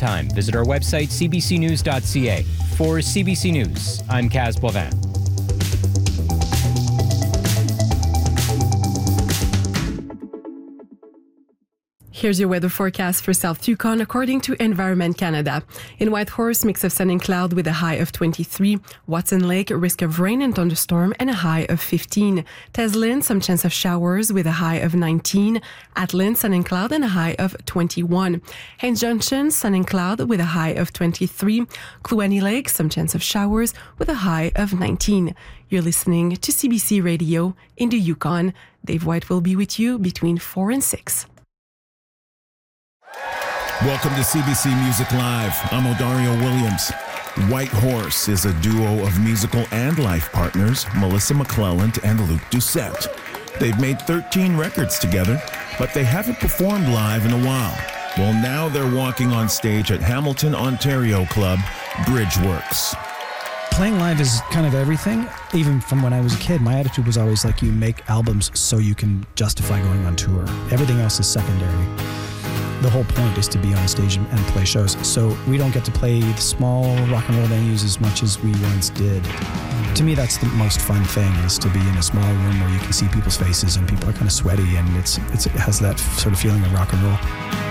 anytime. Visit our website, cbcnews.ca. For CBC News, I'm Kaz Boivin. Here's your weather forecast for South Yukon according to Environment Canada. In Whitehorse, mix of sun and cloud with a high of 23. Watson Lake, risk of rain and thunderstorm and a high of 15. Teslin, some chance of showers with a high of 19. Atlin, sun and cloud and a high of 21. Haines Junction, sun and cloud with a high of 23. Kluane Lake, some chance of showers with a high of 19. You're listening to CBC Radio in the Yukon. Dave White will be with you between 4 and 6. Welcome to CBC Music Live. I'm Odario Williams. White Horse is a duo of musical and life partners, Melissa McClelland and Luke Doucette. They've made 13 records together, but they haven't performed live in a while. Well, now they're walking on stage at Hamilton, Ontario club, Bridgeworks. Playing live is kind of everything. Even from when I was a kid, my attitude was always like, you make albums so you can justify going on tour. Everything else is secondary. The whole point is to be on stage and play shows. So we don't get to play the small rock and roll venues as much as we once did. To me, that's the most fun thing, is to be in a small room where you can see people's faces and people are kind of sweaty, and it has that sort of feeling of rock and roll.